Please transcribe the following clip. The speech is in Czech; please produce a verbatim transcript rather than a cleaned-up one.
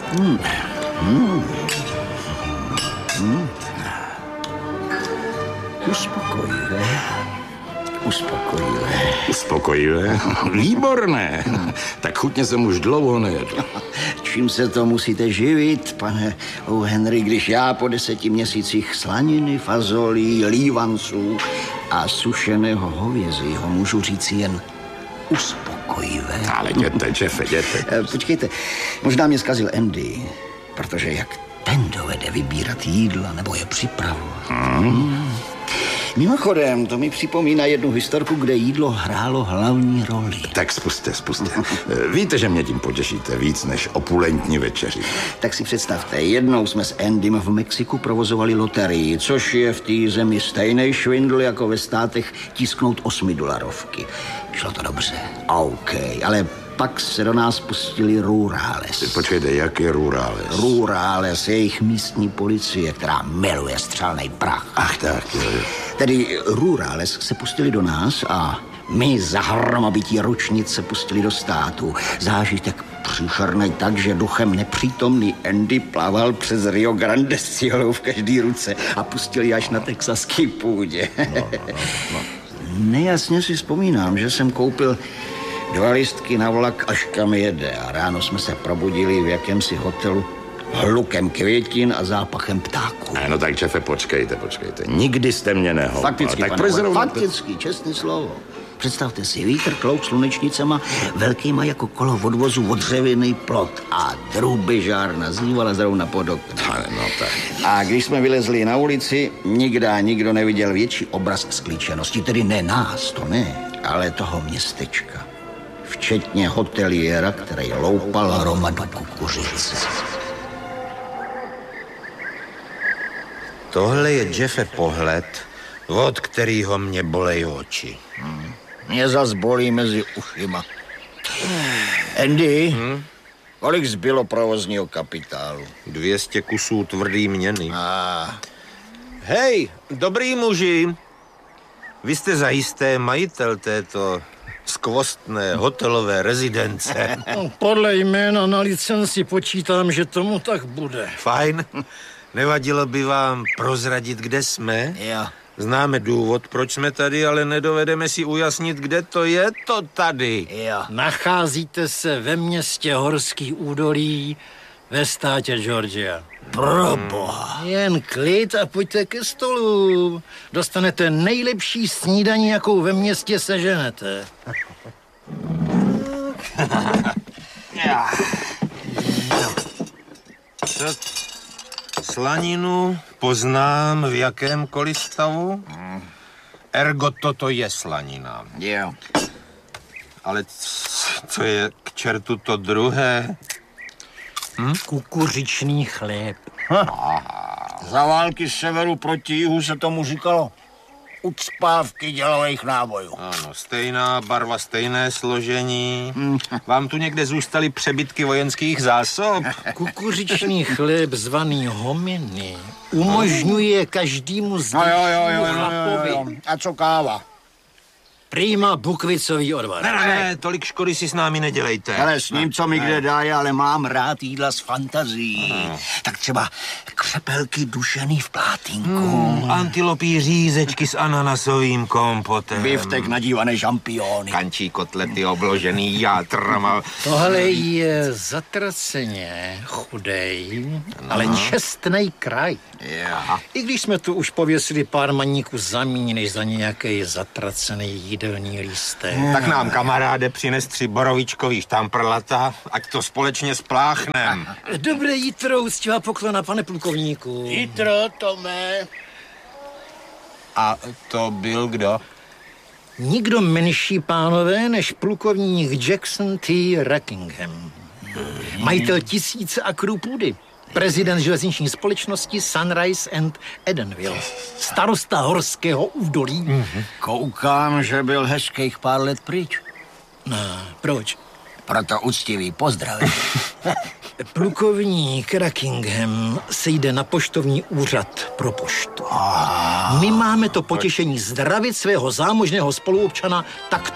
Hmm. Hmm. Hmm. Uspokojivé. Uspokojivé. Uspokojivé? Výborné. Tak chutně jsem už dlouho nejedl. Čím se to musíte živit, pane O. Henry, když já po deseti měsících slaniny, fazolí, lívanců a sušeného hovězího můžu říct jen uspokojivé. Ale jděte, Jeffe, jděte. Počkejte, možná mě zkazil Andy, protože jak ten dovede vybírat jídla nebo je připravovat. Hmm. Mimochodem, to mi připomíná jednu historku, kde jídlo hrálo hlavní roli. Tak spuste, spuste. Víte, že mě tím potěšíte víc než opulentní večeři. Tak si představte, jednou jsme s Andym v Mexiku provozovali loterii, což je v té zemi stejnej švindl jako ve státech tisknout osmidolarovky. Šlo to dobře, OK, ale pak se do nás pustili Rurales. Počkejte, jak je Rurales? Rurales je jejich místní policie, která miluje střelnej prach. Ach tak, jo, jo. Tedy Rurales se pustili do nás a my za hromabití ručnic se pustili do státu. Zážitek příšernej tak, že duchem nepřítomný Andy plaval přes Rio Grande s ciholou v každý ruce a pustili až na texaský půdě. No, no, no. Nejasně si vzpomínám, že jsem koupil dva lístky na vlak, až kam jede, a ráno jsme se probudili v jakémsi hotelu hlukem květin a zápachem ptáků. No tak, Jeffe, počkejte, počkejte. Nikdy jste mě nehoupal. Fakticky, tak pane, zrovna... fakticky, čestné slovo. Představte si, vítr klouk slunečnicema, velkýma jako kolo odvozu odřevěný plot a drůbežár nazývala zrovna pod oknem. No tak. A když jsme vylezli na ulici, nikdy nikdo neviděl větší obraz sklíčenosti, tedy ne nás, to ne, ale toho městečka. Včetně hoteliéra, který loupal hromadu kukuřic. Tohle je, Jeffe, pohled, od kterýho mě bolej oči. Hmm. Mě zas bolí mezi ušima. Andy, hmm? kolik zbylo provozního kapitálu? dvě stě kusů tvrdý měny. Ah. Hej, dobrý muži, vy jste zajisté majitel této skvostné hotelové rezidence. Podle jména na licenci počítám, že tomu tak bude. Fajn. Nevadilo by vám prozradit, kde jsme? Jo. Známe důvod, proč jsme tady, ale nedovedeme si ujasnit, kde to je to tady. Jo. Nacházíte se ve městě Horský údolí ve státě Georgia. Proboha. Jen klid a pojďte ke stolu. Dostanete nejlepší snídaní, jakou ve městě seženete. Co? Slaninu poznám v jakémkoliv stavu. Ergo toto je slanina. Jo. Ale co je k čertu to druhé? Hm? Kukuřičný chléb. Za války z severu proti jihu se tomu říkalo ucpávky dělových nábojů. Ano, stejná barva, stejné složení. Vám tu někde zůstaly přebytky vojenských zásob? Kukuřičný chléb zvaný hominy umožňuje každému z No jo, jo, jo, jo, chlapovi. jo, jo. A co káva? Prýma bukvicový odvar. Ne, ne, ne, tolik škody si s námi nedělejte. Ale s ním, co mi kde dá, ale mám rád jídla s fantazií. Aha. Tak třeba křepelky dušený v plátínku. Hmm, antilopí řízečky s ananasovým kompotem. Biftek nadívané žampiony. Kančí kotlety obložený játrama. Tohle je zatraceně chudej, no. ale čestnej kraj. Yeah. I když jsme tu už pověsili pár maníků za míň, než za nějaký zatracený jídelní lístek. Yeah. Tak nám, kamaráde, přines tři borovičkový štamprlata, ať to společně spláchnem. Dobré jítro, úctivá poklona, pane plukovníku. Jítro, Tome. A to byl kdo? Nikdo menší, pánové, než plukovník Jackson T. Rackingham. Majitel tisíce akrů půdy. Prezident železniční společnosti Sunrise and Edenville. Starosta Horského údolí. Mm-hmm. Koukám, že byl hezkých pár let pryč. No, proč? Proto úctivý pozdrav. Plukovník Rackingham se jde na poštovní úřad pro poštu. My máme to potěšení zdravit svého zámožného spoluobčana takto